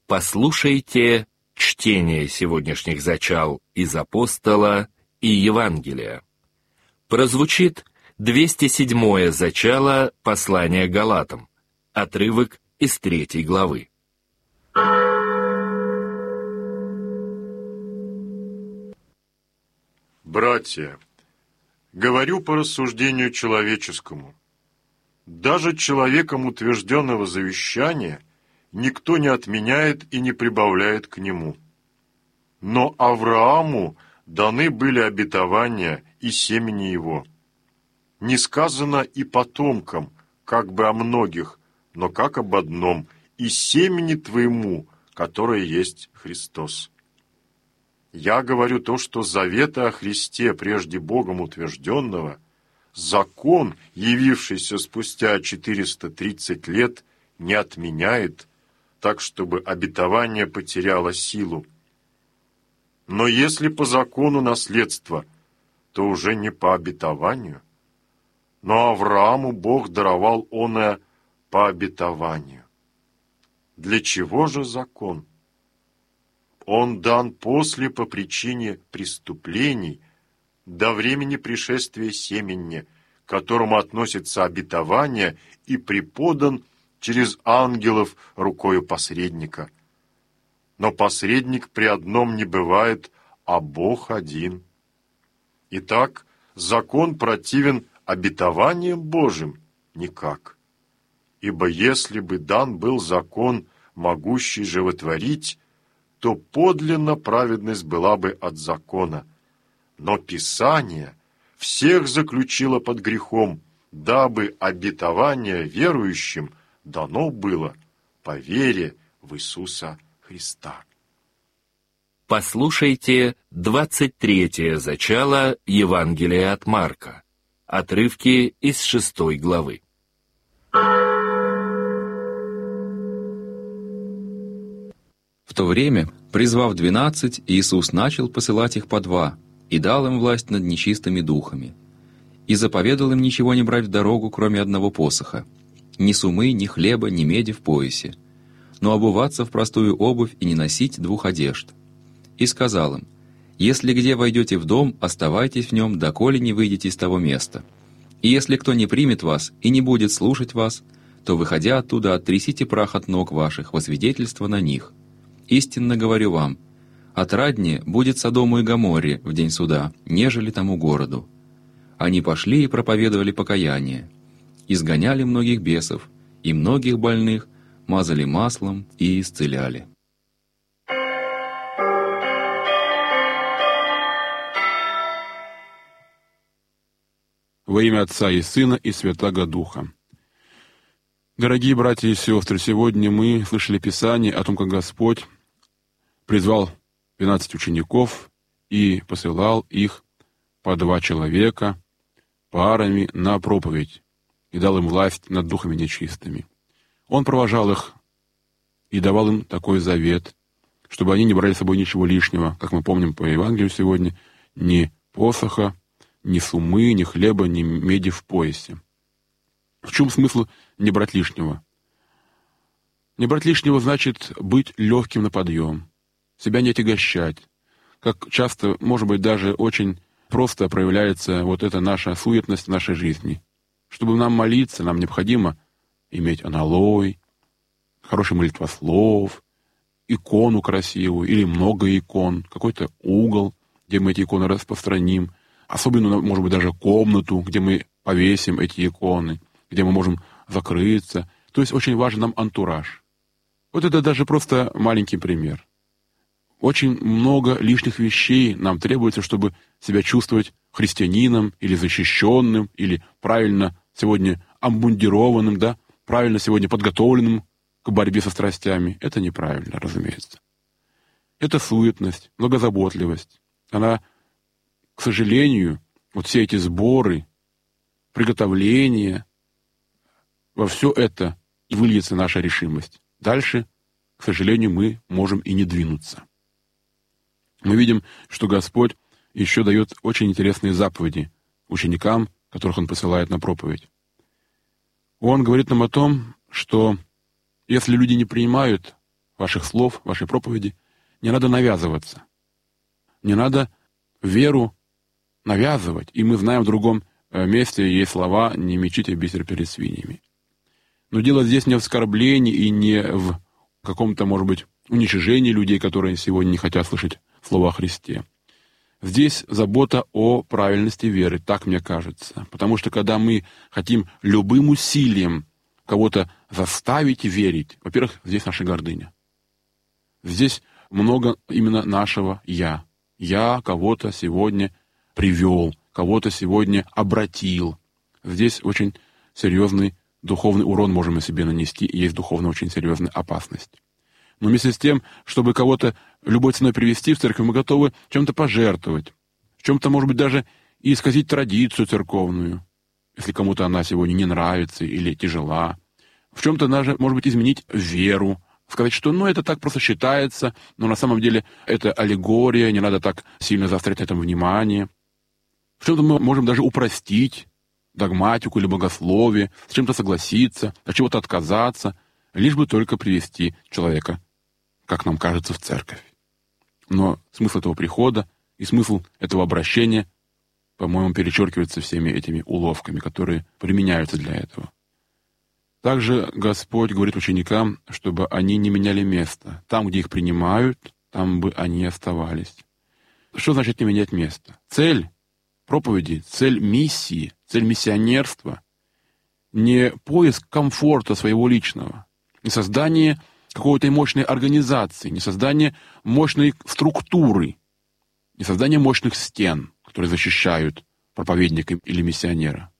Послушайте чтение сегодняшних зачал из Апостола и Евангелия. Прозвучит 207-е зачало послания Галатам, отрывок из 3 главы. Братья, говорю по рассуждению человеческому. Даже человеком утвержденного завещания никто не отменяет и не прибавляет к нему. Но Аврааму даны были обетования и семени его. Не сказано и потомкам, как бы о многих, но как об одном, и семени твоему, которое есть Христос. Я говорю то, что завета о Христе, прежде Богом утвержденного, закон, явившийся спустя 430 лет, не отменяет, так, чтобы обетование потеряло силу. Но если по закону наследство, то уже не по обетованию. Но Аврааму Бог даровал оное по обетованию. Для чего же закон? Он дан после по причине преступлений до времени пришествия семени, к которому относится обетование, и преподан через ангелов рукою посредника. Но посредник при одном не бывает, а Бог один. Итак, закон противен обетованием Божьим? Никак. Ибо если бы дан был закон, могущий животворить, то подлинно праведность была бы от закона. Но Писание всех заключило под грехом, дабы обетование верующим дано было по вере в Иисуса Христа. Послушайте 23-е зачало Евангелия от Марка, отрывки из 6 главы. В то время, призвав 12, Иисус начал посылать их по 2, и дал им власть над нечистыми духами. И заповедал им ничего не брать в дорогу, кроме одного посоха, ни сумы, ни хлеба, ни меди в поясе, но обуваться в простую обувь и не носить 2 одежд. И сказал им: «Если где войдете в дом, оставайтесь в нем, доколе не выйдете из того места. И если кто не примет вас и не будет слушать вас, то, выходя оттуда, оттрясите прах от ног ваших во свидетельство на них. Истинно говорю вам, отраднее будет Содому и Гоморре в день суда, нежели тому городу». Они пошли и проповедовали покаяние, изгоняли многих бесов, и многих больных мазали маслом и исцеляли. Во имя Отца и Сына и Святаго Духа. Дорогие братья и сестры, сегодня мы слышали Писание о том, как Господь призвал 12 учеников и посылал их по 2 человека парами на проповедь и дал им власть над духами нечистыми. Он провожал их и давал им такой завет, чтобы они не брали с собой ничего лишнего, как мы помним по Евангелию сегодня, ни посоха, ни сумы, ни хлеба, ни меди в поясе. В чем смысл не брать лишнего? Не брать лишнего значит быть легким на подъем, себя не отягощать. Как часто, может быть, даже очень просто проявляется вот эта наша суетность в нашей жизни. Чтобы нам молиться, нам необходимо иметь аналой, хороший молитвослов, икону красивую или много икон, какой-то угол, где мы эти иконы распространим, особенно, может быть, даже комнату, где мы повесим эти иконы, где мы можем закрыться. То есть очень важен нам антураж. Вот это даже просто маленький пример. Очень много лишних вещей нам требуется, чтобы себя чувствовать христианином или защищенным, или правильно сегодня обмундированным, да, правильно сегодня подготовленным к борьбе со страстями. Это неправильно, разумеется. Это суетность, многозаботливость. Она, к сожалению, вот все эти сборы, приготовления, во все это и выльется наша решимость. Дальше, к сожалению, мы можем и не двинуться. Мы видим, что Господь еще дает очень интересные заповеди ученикам, которых Он посылает на проповедь. Он говорит нам о том, что если люди не принимают ваших слов, вашей проповеди, не надо навязываться. Не надо веру навязывать. И мы знаем в другом месте есть слова «не мечите бисер перед свиньями». Но дело здесь не в оскорблении и не в каком-то, может быть, уничижении людей, которые сегодня не хотят слышать слова о Христе. Здесь забота о правильности веры, так мне кажется. Потому что когда мы хотим любым усилием кого-то заставить верить, во-первых, здесь наша гордыня. Здесь много именно нашего «я». Я кого-то сегодня привел, кого-то сегодня обратил. Здесь очень серьезный духовный урон можем мы себе нанести, и есть духовно очень серьезная опасность. Но вместе с тем, чтобы кого-то любой ценой привести в церковь, мы готовы чем-то пожертвовать, в чем-то, может быть, даже и исказить традицию церковную, если кому-то она сегодня не нравится или тяжела. В чем-то даже, может быть, изменить веру, сказать, что это так просто считается, но на самом деле это аллегория, не надо так сильно заострять на этом внимание. В чем-то мы можем даже упростить догматику или богословие, с чем-то согласиться, от чего-то отказаться, лишь бы только привести человека, как нам кажется, в церковь. Но смысл этого прихода и смысл этого обращения, по-моему, перечеркивается всеми этими уловками, которые применяются для этого. Также Господь говорит ученикам, чтобы они не меняли место. Там, где их принимают, там бы они оставались. Что значит не менять место? Цель проповеди, цель миссии, цель миссионерства — не поиск комфорта своего личного, не создание какой-то мощной организации, не создание мощной структуры, не создание мощных стен, которые защищают проповедника или миссионера.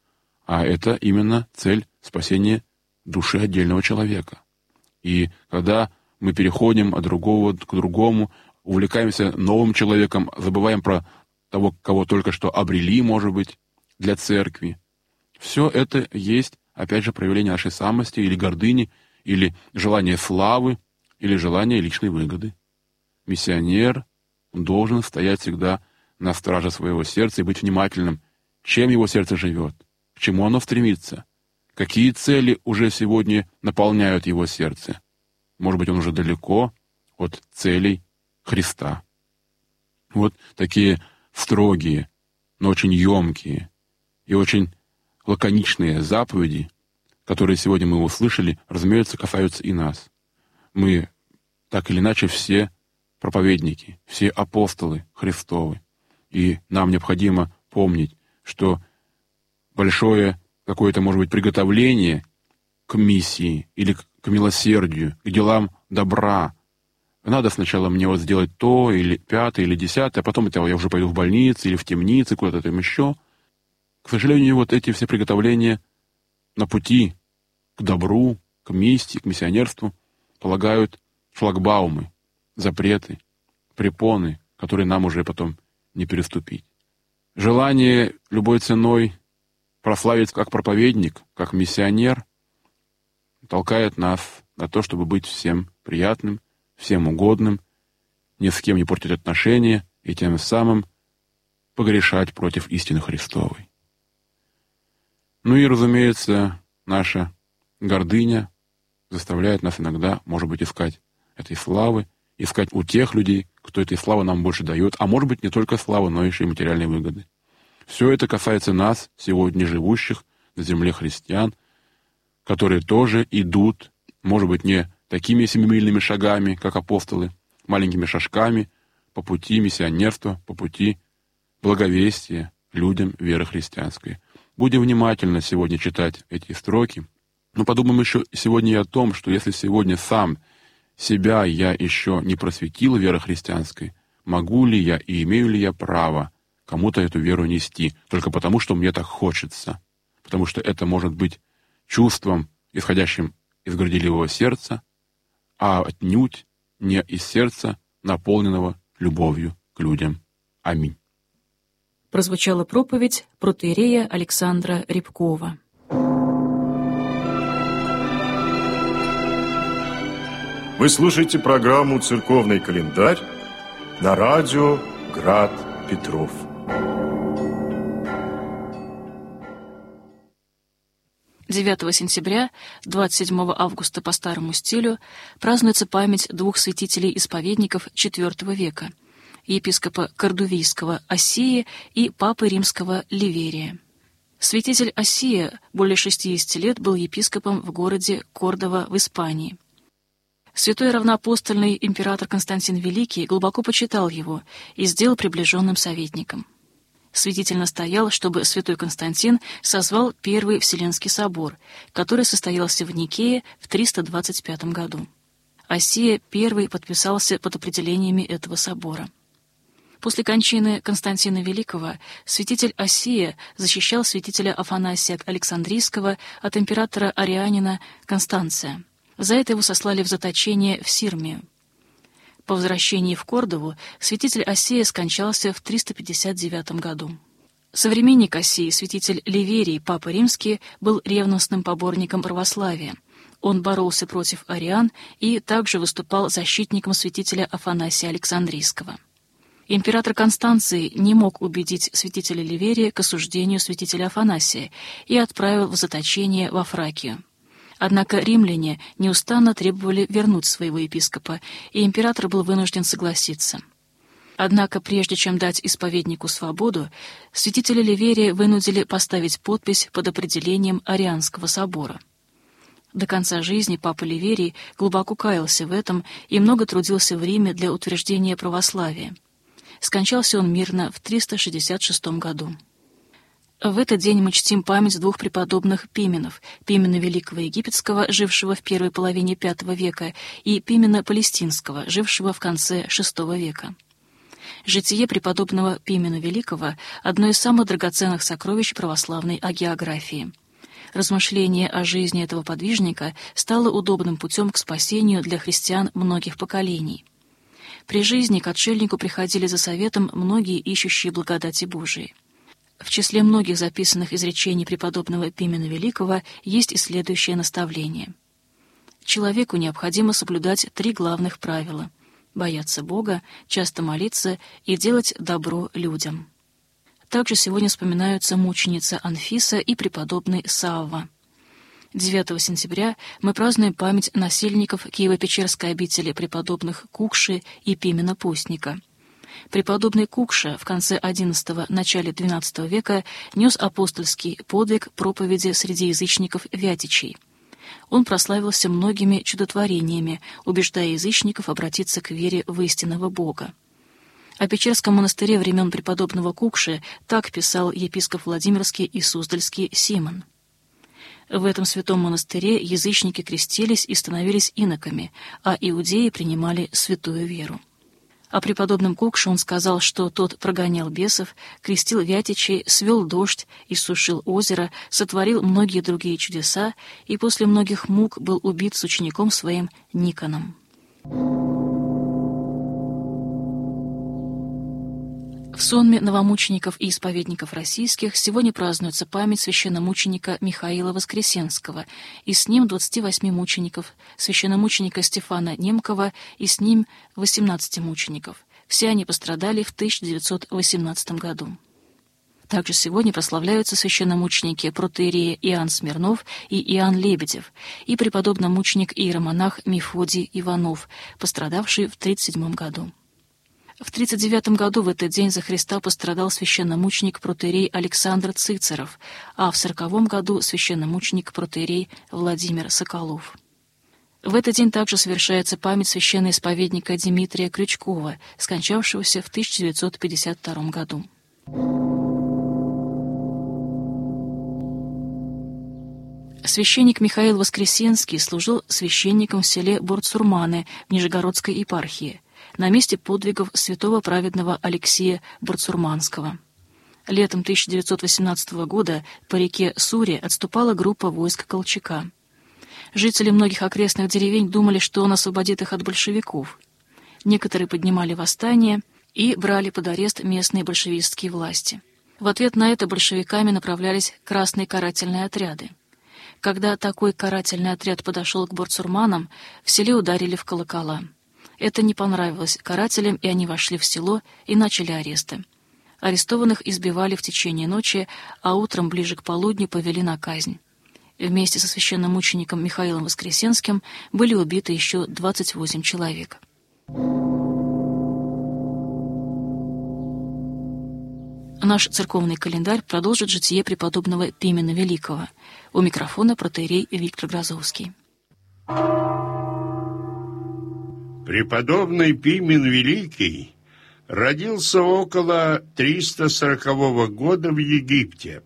А это именно цель спасения души отдельного человека. И когда мы переходим от другого к другому, увлекаемся новым человеком, забываем про того, кого только что обрели, может быть, для церкви, все это есть, опять же, проявление нашей самости или гордыни, или желание славы, или желание личной выгоды. Миссионер должен стоять всегда на страже своего сердца и быть внимательным, чем его сердце живет, к чему оно стремится, какие цели уже сегодня наполняют его сердце. Может быть, он уже далеко от целей Христа. Вот такие строгие, но очень емкие и очень лаконичные заповеди, которые сегодня мы услышали, разумеется, касаются и нас. Мы, так или иначе, все проповедники, все апостолы Христовы. И нам необходимо помнить, что большое какое-то, может быть, приготовление к миссии или к милосердию, к делам добра. Надо сначала мне вот сделать то, или пятое, или десятое, а потом я уже пойду в больницу или в темницу, куда-то там еще. К сожалению, вот эти все приготовления на пути к добру, к миссии, к миссионерству полагают шлагбаумы, запреты, препоны, которые нам уже потом не переступить. Желание любой ценой прославить как проповедник, как миссионер, толкает нас на то, чтобы быть всем приятным, всем угодным, ни с кем не портить отношения и тем самым погрешать против истины Христовой. Ну и, разумеется, наша гордыня заставляет нас иногда, может быть, искать этой славы, искать у тех людей, кто этой славы нам больше дает, а может быть, не только славы, но еще и материальные выгоды. Все это касается нас, сегодня живущих на земле христиан, которые тоже идут, может быть, не такими семимильными шагами, как апостолы, маленькими шажками по пути миссионерства, по пути благовестия людям веры христианской. Будем внимательно сегодня читать эти строки, но подумаем еще сегодня и о том, что если сегодня сам себя я еще не просветил верой христианской, могу ли я и имею ли я право кому-то эту веру нести, только потому, что мне так хочется, потому что это может быть чувством, исходящим из горделивого сердца, а отнюдь не из сердца, наполненного любовью к людям. Аминь. Прозвучала проповедь протоиерея Александра Рябкова. Вы слушаете программу «Церковный календарь» на радио «Град Петров». 9 сентября, 27 августа по старому стилю, празднуется память двух святителей-исповедников IV века, епископа Кордувийского Оссии и папы римского Ливерия. Святитель Оссия более 60 лет был епископом в городе Кордова в Испании. Святой равноапостольный император Константин Великий глубоко почитал его и сделал приближенным советником. Святитель настоял, чтобы святой Константин созвал Первый Вселенский собор, который состоялся в Никее в 325 году. Оссия первый подписался под определениями этого собора. После кончины Константина Великого святитель Оссия защищал святителя Афанасия Александрийского от императора Арианина Констанция. За это его сослали в заточение в Сирмию. По возвращении в Кордову святитель Оссия скончался в 359 году. Современник Оссии, святитель Ливерий, папа римский, был ревностным поборником православия. Он боролся против ариан и также выступал защитником святителя Афанасия Александрийского. Император Констанций не мог убедить святителя Ливерия к осуждению святителя Афанасия и отправил в заточение во Фракию. Однако римляне неустанно требовали вернуть своего епископа, и император был вынужден согласиться. Однако, прежде чем дать исповеднику свободу, святителя Ливерия вынудили поставить подпись под определением Арианского собора. До конца жизни папа Ливерий глубоко каялся в этом и много трудился в Риме для утверждения православия. Скончался он мирно в 366 году. В этот день мы чтим память двух преподобных Пименов: Пимена Великого Египетского, жившего в первой половине V века, и Пимена Палестинского, жившего в конце VI века. Житие преподобного Пимена Великого — одно из самых драгоценных сокровищ православной агеографии. Размышление о жизни этого подвижника стало удобным путем к спасению для христиан многих поколений. При жизни к отшельнику приходили за советом многие ищущие благодати Божией. В числе многих записанных изречений преподобного Пимена Великого есть и следующее наставление. Человеку необходимо соблюдать 3 главных правила: бояться Бога, часто молиться и делать добро людям. Также сегодня вспоминаются мученица Анфиса и преподобный Савва. 9 сентября мы празднуем память насельников Киево-Печерской обители преподобных Кукши и Пимена Постника. Преподобный Кукша в конце XI – начале XII века нес апостольский подвиг проповеди среди язычников-вятичей. Он прославился многими чудотворениями, убеждая язычников обратиться к вере в истинного Бога. О Печерском монастыре времен преподобного Кукши так писал епископ Владимирский и Суздальский Симон. В этом святом монастыре язычники крестились и становились иноками, а иудеи принимали святую веру. О преподобном Кукше он сказал, что тот прогонял бесов, крестил вятичей, свел дождь, иссушил озеро, сотворил многие другие чудеса и после многих мук был убит с учеником своим Никоном. В сонме новомучеников и исповедников российских сегодня празднуется память священномученика Михаила Воскресенского, и с ним 28 мучеников, священномученика Стефана Немкова и с ним 18 мучеников. Все они пострадали в 1918 году. Также сегодня прославляются священномученики протоиерея Иоанн Смирнов и Иоанн Лебедев и преподобномученик иеромонах Мефодий Иванов, пострадавший в 1937 году. В 1939 году в этот день за Христа пострадал священномученик протоиерей Александр Цицеров, а в 1940 году священномученик протоиерей Владимир Соколов. В этот день также совершается память священноисповедника Дмитрия Крючкова, скончавшегося в 1952 году. Священник Михаил Воскресенский служил священником в селе Борцурманы в Нижегородской епархии, на месте подвигов святого праведного Алексея Борцурманского. Летом 1918 года по реке Суре отступала группа войск Колчака. Жители многих окрестных деревень думали, что он освободит их от большевиков. Некоторые поднимали восстание и брали под арест местные большевистские власти. В ответ на это большевиками направлялись красные карательные отряды. Когда такой карательный отряд подошел к Борцурманам, в селе ударили в колокола. Это не понравилось карателям, и они вошли в село и начали аресты. Арестованных избивали в течение ночи, а утром ближе к полудню повели на казнь. Вместе со священномучеником Михаилом Воскресенским были убиты еще 28 человек. Наш церковный календарь продолжит житие преподобного Пимена Великого. У микрофона протоиерей Виктор Грозовский. Преподобный Пимен Великий родился около 340 года в Египте.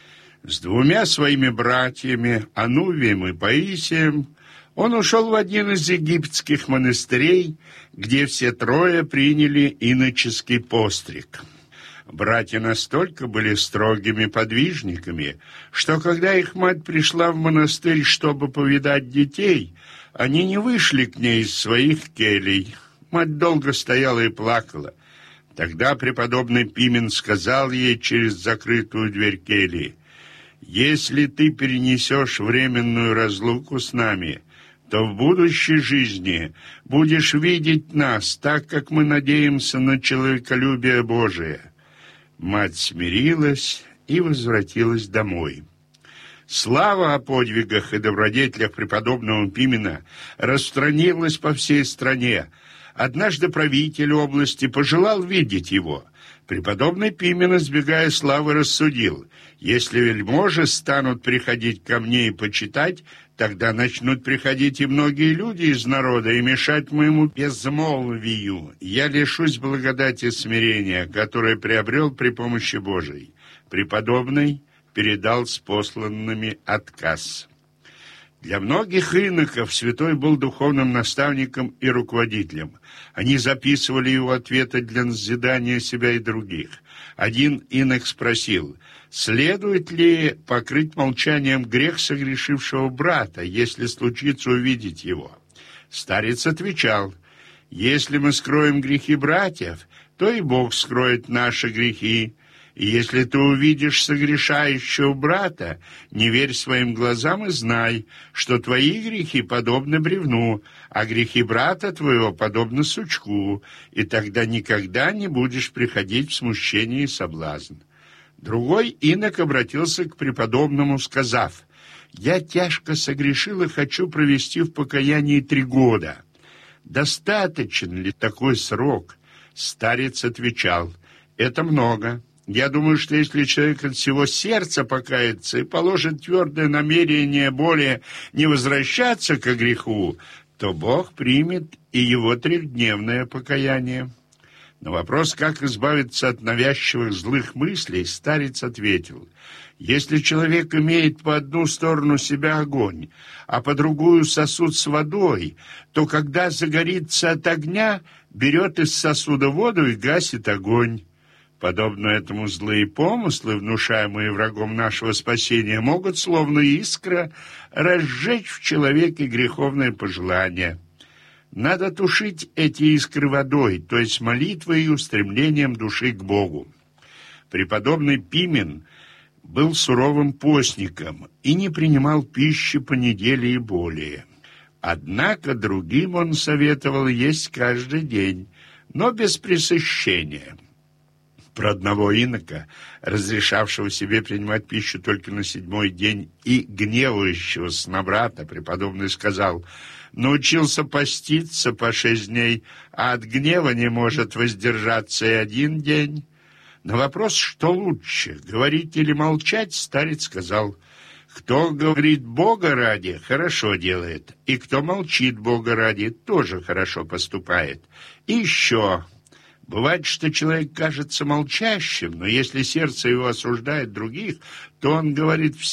С двумя своими братьями, Анувием и Паисием, он ушел в один из египетских монастырей, где все трое приняли иноческий постриг. Братья настолько были строгими подвижниками, что когда их мать пришла в монастырь, чтобы повидать детей, они не вышли к ней из своих келей. Мать долго стояла и плакала. Тогда преподобный Пимен сказал ей через закрытую дверь кельи: «Если ты перенесешь временную разлуку с нами, то в будущей жизни будешь видеть нас, так как мы надеемся на человеколюбие Божие». Мать смирилась и возвратилась домой. Слава о подвигах и добродетелях преподобного Пимена распространилась по всей стране. Однажды правитель области пожелал видеть его. Преподобный Пимен, избегая славы, рассудил: если вельможи станут приходить ко мне и почитать, тогда начнут приходить и многие люди из народа и мешать моему безмолвию. Я лишусь благодати смирения, которое приобрел при помощи Божией. Преподобный передал с посланными отказ. Для многих иноков святой был духовным наставником и руководителем. Они записывали его ответы для назидания себя и других. Один инок спросил: следует ли покрыть молчанием грех согрешившего брата, если случится увидеть его? Старец отвечал: если мы скроем грехи братьев, то и Бог скроет наши грехи. И если ты увидишь согрешающего брата, не верь своим глазам и знай, что твои грехи подобны бревну, а грехи брата твоего подобны сучку, и тогда никогда не будешь приходить в смущение и соблазн. Другой инок обратился к преподобному, сказав: «Я тяжко согрешил и хочу провести в покаянии 3 года. Достаточен ли такой срок?» Старец отвечал: «Это много. Я думаю, что если человек от всего сердца покается и положит твердое намерение более не возвращаться к греху, то Бог примет и его 3-дневное покаяние». На вопрос, как избавиться от навязчивых злых мыслей, старец ответил: если человек имеет по одну сторону себя огонь, а по другую сосуд с водой, то когда загорится от огня, берет из сосуда воду и гасит огонь. Подобно этому злые помыслы, внушаемые врагом нашего спасения, могут, словно искра, разжечь в человеке греховное пожелание. Надо тушить эти искры водой, то есть молитвой и устремлением души к Богу. Преподобный Пимен был суровым постником и не принимал пищи по неделе и более. Однако другим он советовал есть каждый день, но без пресыщения. Про одного инока, разрешавшего себе принимать пищу только на 7-й день и гневающегося на брата, преподобный сказал: научился поститься по 6 дней, а от гнева не может воздержаться и 1 день. На вопрос, что лучше, говорить или молчать, старец сказал: кто говорит Бога ради, хорошо делает, и кто молчит Бога ради, тоже хорошо поступает. И еще... бывает, что человек кажется молчащим, но если сердце его осуждает других, то он говорит